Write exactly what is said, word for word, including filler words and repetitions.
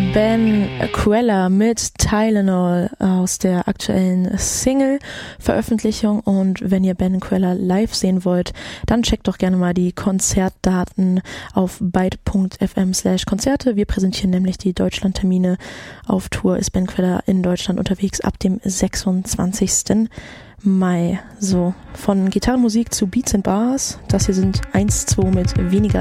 Ben Queller mit Tylenol aus der aktuellen Single-Veröffentlichung. Und wenn ihr Ben Queller live sehen wollt, dann checkt doch gerne mal die Konzertdaten auf byte punkt f m slash Konzerte. Wir präsentieren nämlich die Deutschlandtermine. Auf Tour ist Ben Queller in Deutschland unterwegs ab dem sechsundzwanzigsten Mai. So, von Gitarrenmusik zu Beats and Bars. Das hier sind eins zwei mit weniger